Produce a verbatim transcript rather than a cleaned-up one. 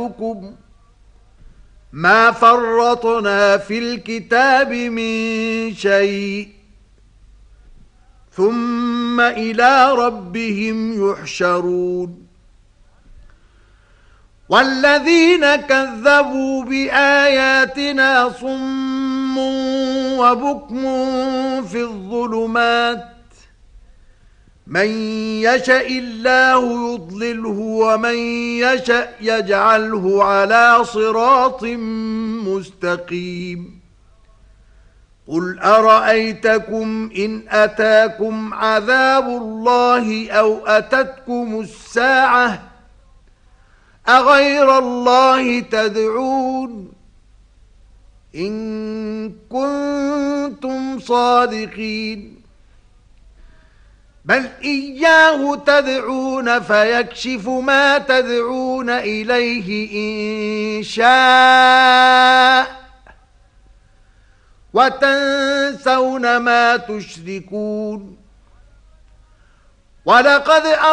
أسألكم ما فرطنا في الكتاب من شيء ثم إلى ربهم يحشرون والذين كذبوا بآياتنا صم وبكم في الظلمات من يشاء الله يضلله ومن يشاء يجعله على صراط مستقيم قل أرأيتكم إن أتاكم عذاب الله أو أتتكم الساعة أغير الله تدعون إن كنتم صادقين بل إياه تدعون فيكشف ما تدعون إليه إن شاء وتنسون ما تشركون ولقد